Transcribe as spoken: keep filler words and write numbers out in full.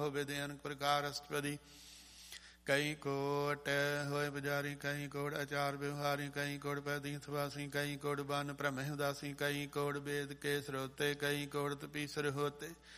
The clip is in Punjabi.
ਵਿਦ ਅਨੇਕ ਪ੍ਰਕਾਰ ਅਸ਼ਟਪਦੀ। ਕਈ ਕੋਟ ਹੋਏ ਬਜ਼ਾਰੀ, ਕਈ ਕੋਟ ਆਚਾਰ ਵਿਵਹਾਰੀ, ਕਈ ਕੋਟ ਪੈਦੀਥ ਵਾਸੀ, ਕਈ ਕੋਟ ਬਨ ਭ੍ਰਮਹਿ ਉਦਾਸੀ, ਕਈ ਕੋਟ ਵੇਦ ਕੇ ਸਰੋਤੇ, ਕਈ ਕੋਟ ਤਪੀਸਰ ਹੋਤੇ,